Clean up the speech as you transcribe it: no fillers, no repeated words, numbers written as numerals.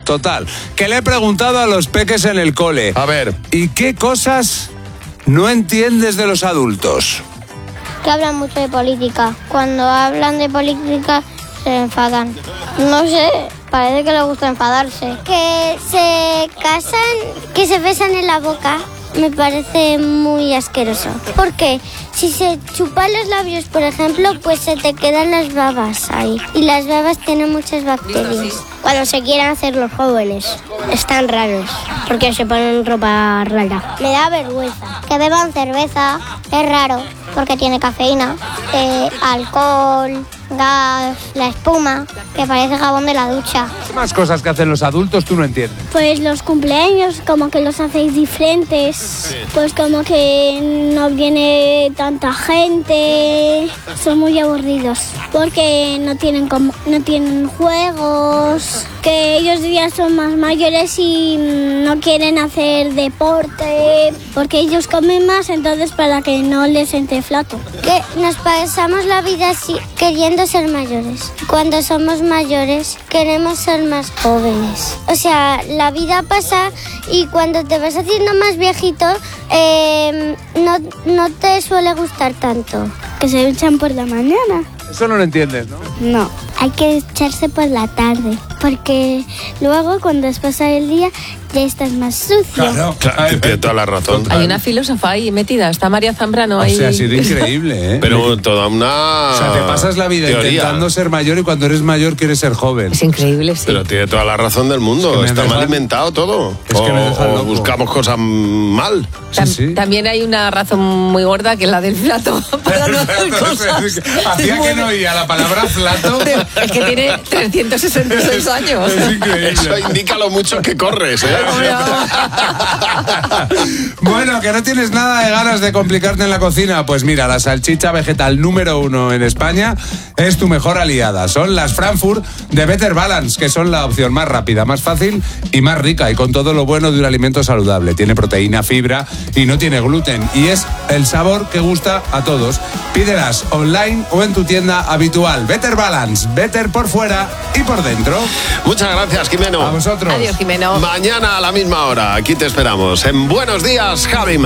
Total, que le he preguntado a los peques en el cole. A ver. ¿Y qué cosas no entiendes de los adultos? Que hablan mucho de política. Cuando hablan de política se enfadan. No sé, parece que les gusta enfadarse. Que se casan, que se besan en la boca. Me parece muy asqueroso. Porque si se chupan los labios, por ejemplo, pues se te quedan las babas ahí. Y las babas tienen muchas bacterias. Cuando se quieren hacer los jóvenes, están raros. Porque se ponen ropa rara. Me da vergüenza. Que beban cerveza, es raro. Porque tiene cafeína, alcohol, gas, la espuma, que parece jabón de la ducha. ¿Qué más cosas que hacen los adultos tú no entiendes? Pues los cumpleaños, como que los hacéis diferentes, pues como que no viene tanta gente, son muy aburridos, porque no tienen juegos, que ellos ya son más mayores y no quieren hacer deporte, porque ellos comen más, entonces para que no les entre flaco. Que nos pasamos la vida así, queriendo ser mayores. Cuando somos mayores queremos ser más jóvenes. O sea, la vida pasa y cuando te vas haciendo más viejito no te suele gustar tanto. Que se duchan por la mañana. Eso no lo entiendes, ¿no? No, hay que echarse por la tarde, porque luego cuando pasa el día ya estás más sucio. Claro, tiene toda la razón. Hay una filósofa ahí metida, está María Zambrano ahí. O sea, ha sido increíble, ¿eh? Pero toda una... O sea, te pasas la vida teoría. intentando ser mayor y cuando eres mayor quieres ser joven. Es increíble, sí. Pero tiene toda la razón del mundo. Es que me Está dejan- mal inventado todo. Es que me dejan o loco. buscamos cosas mal. Sí. También hay una razón muy gorda que es la del plato. Para no hacer cosas. Hacía que no oía la palabra plato. Es que tiene 366 años. Es increíble. Eso indica lo mucho que corres, ¿eh? Bueno, que no tienes nada de ganas de complicarte en la cocina. Pues mira, la salchicha vegetal número 1 en España es tu mejor aliada. Son las Frankfurt de Better Balance, que son la opción más rápida, más fácil y más rica. Y con todo lo bueno de un alimento saludable. Tiene proteína, fibra y no tiene gluten. Y es el sabor que gusta a todos. Pídelas online o en tu tienda habitual. Better Balance, better por fuera y por dentro. Muchas gracias, Jimeno. A vosotros. Adiós, Jimeno. Mañana a la misma hora. Aquí te esperamos en Buenos Días, Javi Mar.